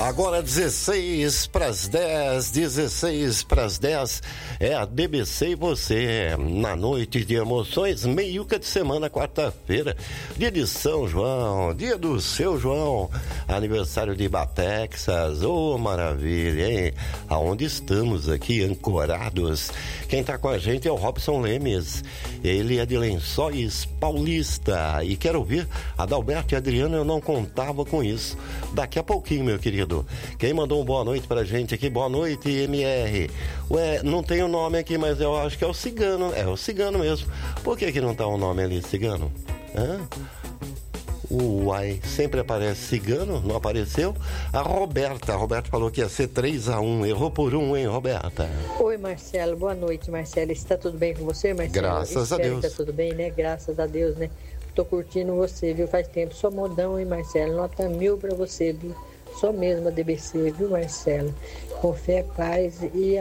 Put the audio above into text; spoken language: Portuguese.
Agora 16 para as 10, 16 para as 10, é a DBC e você, na noite de emoções, meiuca de semana, quarta-feira, dia de São João, dia do seu João, aniversário de Batexas, ô maravilha, hein? Aonde estamos aqui, ancorados. Quem tá com a gente é o Robson Lemes, ele é de Lençóis Paulista, e quero ouvir Adalberto e Adriano, eu não contava com isso. Daqui a pouquinho, meu querido. Quem mandou uma boa noite pra gente aqui? Boa noite, MR. Ué, não tem o nome aqui, mas eu acho que é o Cigano. É o Cigano mesmo. Por que não tá o nome ali, Cigano? Hã? Uai, sempre aparece Cigano, não apareceu? A Roberta falou que ia ser 3-1, errou por 1, hein, Roberta? Oi, Marcelo, boa noite, Marcelo. Está tudo bem com você, Marcelo? Graças a Deus. Está tudo bem, né? Graças a Deus, né? Tô curtindo você, viu? Faz tempo. Sou modão, hein, Marcelo? Nota 1000 pra você, viu? Sou mesmo a DBC, viu, Marcelo? Com fé, paz e